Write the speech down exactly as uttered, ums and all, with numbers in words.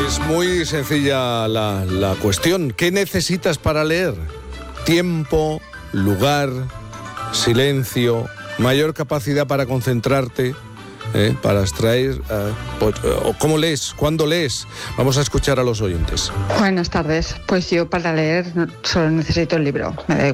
Es muy sencilla la, la cuestión. ¿Qué necesitas para leer? Tiempo, lugar, silencio, mayor capacidad para concentrarte, ¿eh? para extraer... Eh, pues, eh, ¿Cómo lees? ¿Cuándo lees? Vamos a escuchar a los oyentes. Buenas tardes. Pues yo para leer solo necesito el libro. Me da